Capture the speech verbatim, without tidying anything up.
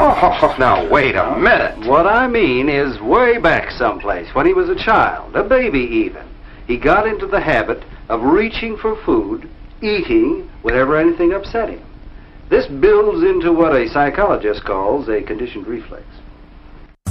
Oh, now, wait a minute. What I mean is way back someplace, when he was a child, a baby even, he got into the habit of reaching for food, eating, whenever anything upset him. This builds into what a psychologist calls a conditioned reflex.